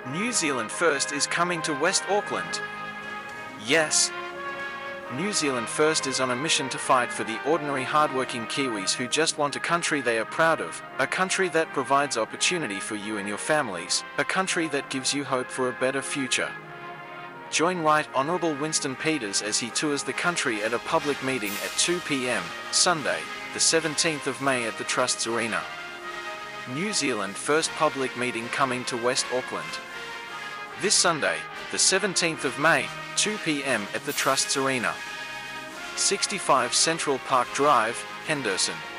New Zealand First is coming to West Auckland. Yes, New Zealand First is on a mission to fight for the ordinary hardworking Kiwis who just want a country they are proud of, a country that provides opportunity for you and your families, a country that gives you hope for a better future. Join Right Honourable Winston Peters as he tours the country at a public meeting at 2 p.m, Sunday, the 17th of May at the Trusts Arena. New Zealand First public meeting coming to West Auckland. This Sunday, the 17th of May, 2 p.m. at the Trusts Arena. 65 Central Park Drive, Henderson.